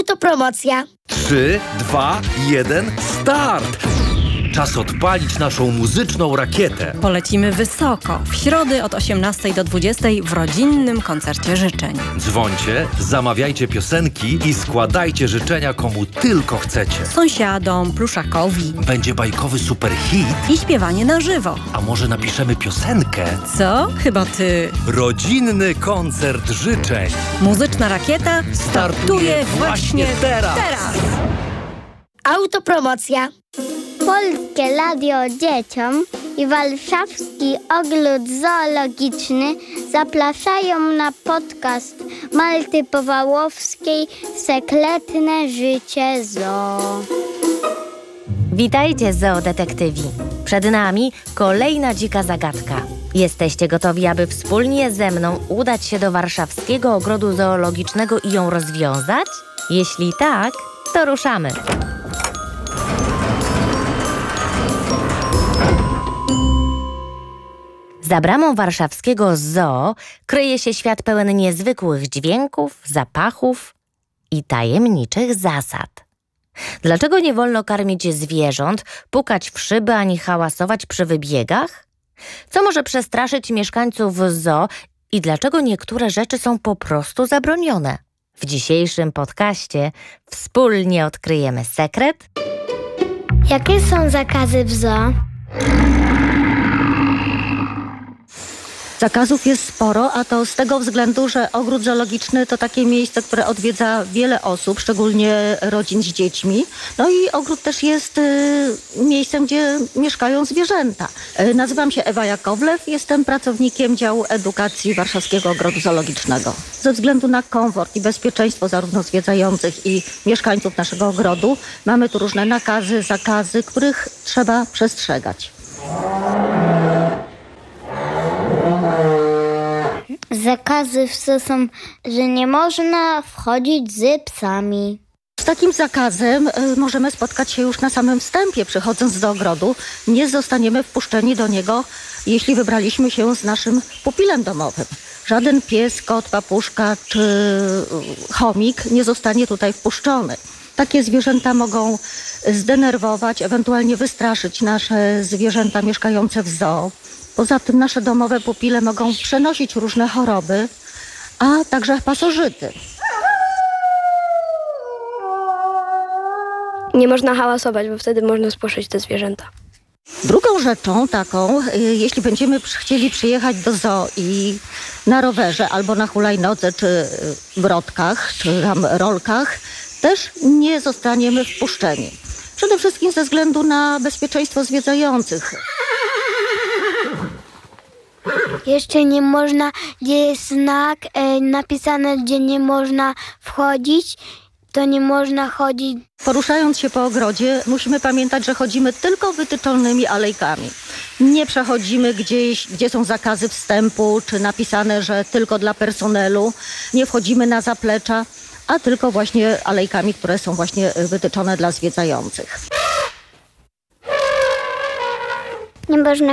Autopromocja. 3, 2, 1, start! Czas odpalić naszą muzyczną rakietę. Polecimy wysoko, w środy od 18 do 20 w rodzinnym koncercie życzeń. Dzwońcie, zamawiajcie piosenki i składajcie życzenia komu tylko chcecie. Sąsiadom, pluszakowi Będzie bajkowy superhit, i śpiewanie na żywo. a może napiszemy piosenkę? Co? Chyba ty. Rodzinny koncert życzeń. Muzyczna rakieta startuje właśnie teraz. Autopromocja. Polskie Radio dzieciom i Warszawski Ogród Zoologiczny zapraszają na podcast Malty Powałowskiej Sekretne życie zoo. Witajcie, zoodetektywi. Przed nami kolejna dzika zagadka. Jesteście gotowi, aby wspólnie ze mną udać się do Warszawskiego Ogrodu Zoologicznego i ją rozwiązać? Jeśli tak, to ruszamy. Za bramą warszawskiego zoo kryje się świat pełen niezwykłych dźwięków, zapachów i tajemniczych zasad. Dlaczego nie wolno karmić zwierząt, pukać w szyby ani hałasować przy wybiegach? Co może przestraszyć mieszkańców zoo i dlaczego niektóre rzeczy są po prostu zabronione? W dzisiejszym podcaście wspólnie odkryjemy sekret. Jakie są zakazy w zoo? Zakazów jest sporo, a to z tego względu, że ogród zoologiczny to takie miejsce, które odwiedza wiele osób, szczególnie rodzin z dziećmi. No i ogród też jest miejscem, gdzie mieszkają zwierzęta. Nazywam się Ewa Jakowlew, jestem pracownikiem działu edukacji Warszawskiego Ogrodu Zoologicznego. Ze względu na komfort i bezpieczeństwo zarówno zwiedzających i mieszkańców naszego ogrodu mamy tu różne nakazy, zakazy, których trzeba przestrzegać. Zakazy w zoo są, że nie można wchodzić z psami. Z takim zakazem możemy spotkać się już na samym wstępie. Przychodząc do ogrodu, nie zostaniemy wpuszczeni do niego, jeśli wybraliśmy się z naszym pupilem domowym. Żaden pies, kot, papuszka czy chomik nie zostanie tutaj wpuszczony. Takie zwierzęta mogą zdenerwować, ewentualnie wystraszyć nasze zwierzęta mieszkające w zoo. Poza tym nasze domowe pupile mogą przenosić różne choroby, a także pasożyty. Nie można hałasować, bo wtedy można spłoszyć te zwierzęta. Drugą rzeczą taką, jeśli będziemy chcieli przyjechać do zoo i na rowerze albo na hulajnodze, czy wrotkach, czy tam rolkach, też nie zostaniemy wpuszczeni. Przede wszystkim ze względu na bezpieczeństwo zwiedzających. Jeszcze nie można, gdzie jest znak napisane, gdzie nie można wchodzić, to nie można chodzić. Poruszając się po ogrodzie, musimy pamiętać, że chodzimy tylko wytyczonymi alejkami. Nie przechodzimy gdzieś, gdzie są zakazy wstępu, czy napisane, że tylko dla personelu. Nie wchodzimy na zaplecza, a tylko właśnie alejkami, które są właśnie wytyczone dla zwiedzających. Nie można